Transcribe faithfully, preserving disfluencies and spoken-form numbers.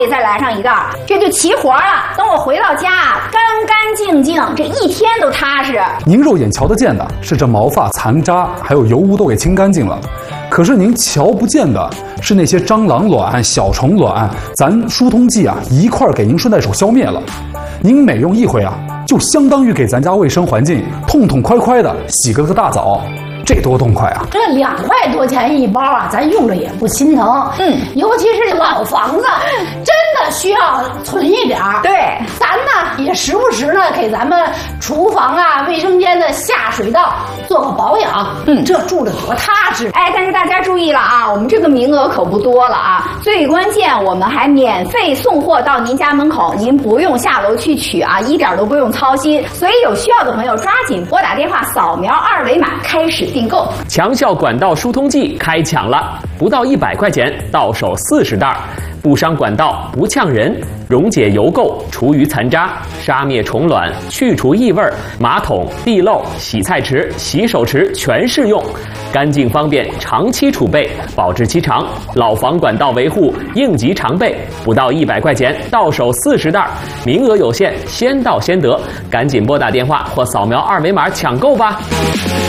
再来上一袋，这就齐活了。等我回到家，干干净净，这一天都踏实。 您肉眼瞧得见的是这毛发残渣，还有油污都给清干净了。可是您瞧不见的是那些蟑螂卵、小虫卵，咱疏通剂啊一块儿给您顺带手消灭了。您每用一回啊，就相当于给咱家卫生环境痛痛快快的洗个个大澡。这多痛快啊！ 这两块多钱一包啊，咱用着也不心疼。嗯，尤其是老房子，真的需要存一点儿。 对， 咱呢也时不时呢给咱们厨房啊、卫生间的下水道做个保养。嗯，这住着多踏实。 哎，但是大家注意了啊，我们这个名额可不多了啊。最关键，我们还免费送货到您家门口，您不用下楼去取啊，一点都不用操心。所以有需要的朋友抓紧拨打电话，扫描二维码开始订购。 强效管道疏通剂开抢了，不到一百块钱到手四十袋，不伤管道，不呛人，溶解油垢，除余残渣，杀灭虫卵，去除异味，马桶、地漏、洗菜池、洗手池全适用，干净方便，长期储备，保质期长。老房管道维护应急常备，不到一百块钱到手四十袋，名额有限，先到先得，赶紧拨打电话或扫描二维码抢购吧。